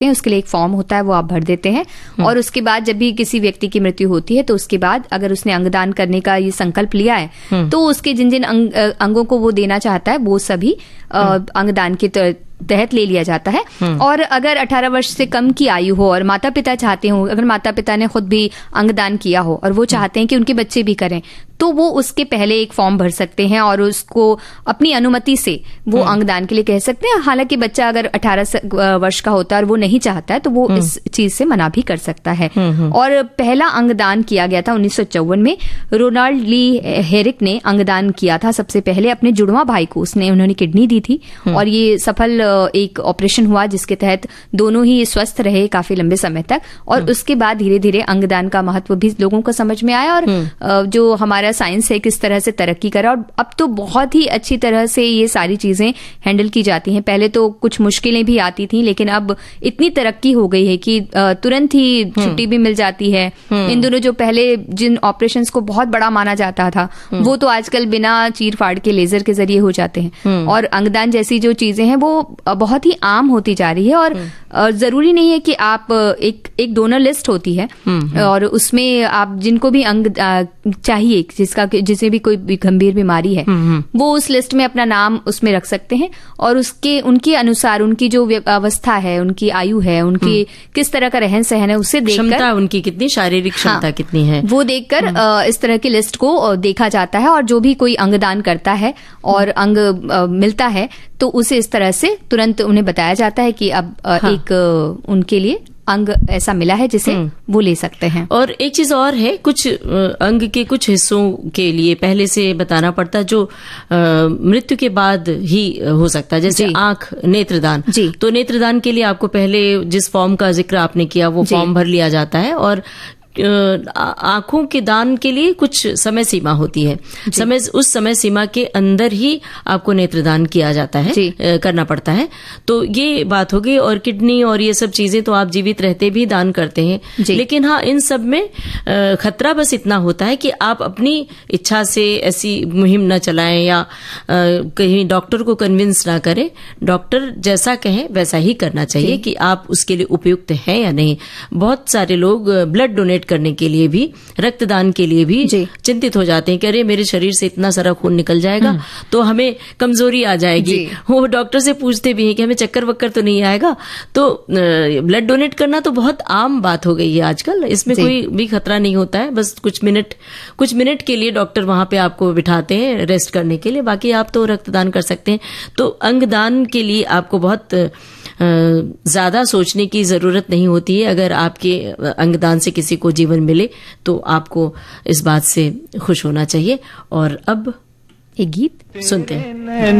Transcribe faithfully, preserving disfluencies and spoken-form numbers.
उसके लिए एक फॉर्म होता है, वो आप भर देते हैं। और उसके बाद जब भी किसी व्यक्ति की मृत्यु होती है तो उसके बाद अगर उसने अंगदान करने का ये संकल्प लिया है तो उसके जिन जिन अंग, अंगों को वो देना चाहता है वो सभी अंगदान के तहत ले लिया जाता है। और अगर अठारह वर्ष से कम की आयु हो और माता पिता चाहते हो, अगर माता पिता ने खुद भी अंगदान किया हो और वो चाहते हैं कि उनके बच्चे भी करें, तो वो उसके पहले एक फॉर्म भर सकते हैं और उसको अपनी अनुमति से वो अंगदान के लिए कह सकते हैं। हालांकि बच्चा अगर अठारह वर्ष का होता है और वो नहीं चाहता है तो वो इस चीज से मना भी कर सकता है। और पहला अंगदान किया गया था उन्नीस सौ चौवन में। रोनाल्ड ली हेरिक ने अंगदान किया था सबसे पहले अपने जुड़वा भाई को, उसने उन्होंने किडनी दी थी और ये सफल एक ऑपरेशन हुआ जिसके तहत दोनों ही स्वस्थ रहे काफी लंबे समय तक। और उसके बाद धीरे धीरे अंगदान का महत्व भी लोगों को समझ में आया और जो हमारा साइंस है किस तरह से तरक्की करा और अब तो बहुत ही अच्छी तरह से ये सारी चीजें हैंडल की जाती हैं। पहले तो कुछ मुश्किलें भी आती थी लेकिन अब इतनी तरक्की हो गई है कि तुरंत ही छुट्टी भी मिल जाती है। इन दोनों जो पहले जिन ऑपरेशंस को बहुत बड़ा माना जाता था वो तो आजकल बिना चीर फाड़ के लेजर के जरिए हो जाते हैं। और अंगदान जैसी जो चीजें हैं वो बहुत ही आम होती जा रही है और जरूरी नहीं है कि आप एक एक डोनर लिस्ट होती है और उसमें आप जिनको भी अंग चाहिए, जिसका जिसे भी कोई भी गंभीर बीमारी है वो उस लिस्ट में अपना नाम उसमें रख सकते हैं और उसके उनके अनुसार उनकी जो अवस्था है, उनकी आयु है, उनकी किस तरह का रहन सहन है, उससे देखकर उनकी कितनी शारीरिक क्षमता हाँ, कितनी है वो देखकर इस तरह की लिस्ट को देखा जाता है। और जो भी कोई अंगदान करता है और अंग मिलता है तो उसे इस तरह से तुरंत उन्हें बताया जाता है कि अब हाँ, एक उनके लिए अंग ऐसा मिला है जिसे वो ले सकते हैं। और एक चीज और है, कुछ अंग के कुछ हिस्सों के लिए पहले से बताना पड़ता है जो मृत्यु के बाद ही हो सकता है, जैसे आंख नेत्रदान। तो नेत्रदान के लिए आपको पहले जिस फॉर्म का जिक्र आपने किया वो फॉर्म भर लिया जाता है और आंखों के दान के लिए कुछ समय सीमा होती है। समय उस समय सीमा के अंदर ही आपको नेत्रदान किया जाता है, करना पड़ता है। तो ये बात होगी। और किडनी और ये सब चीजें तो आप जीवित रहते भी दान करते हैं, लेकिन हाँ इन सब में खतरा बस इतना होता है कि आप अपनी इच्छा से ऐसी मुहिम न चलाएं या कहीं डॉक्टर को कन्विंस ना करें। डॉक्टर जैसा कहें वैसा ही करना चाहिए कि आप उसके लिए उपयुक्त हैं या नहीं। बहुत सारे लोग ब्लड डोनेट करने के लिए भी, रक्तदान के लिए भी चिंतित हो जाते हैं कि अरे मेरे शरीर से इतना सारा खून निकल जाएगा तो हमें कमजोरी आ जाएगी। वो डॉक्टर से पूछते भी हैं कि हमें चक्कर वक्कर तो नहीं आएगा। तो ब्लड डोनेट करना तो बहुत आम बात हो गई है आजकल, इसमें कोई भी खतरा नहीं होता है। बस कुछ मिनट कुछ मिनट के लिए डॉक्टर वहां पे आपको बिठाते हैं रेस्ट करने के लिए, बाकी आप तो रक्तदान कर सकते हैं। तो अंगदान के लिए आपको बहुत ज्यादा सोचने की जरूरत नहीं होती है। अगर आपके अंगदान से किसी को जीवन मिले तो आपको इस बात से खुश होना चाहिए। और अब एक गीत सुनते हैं।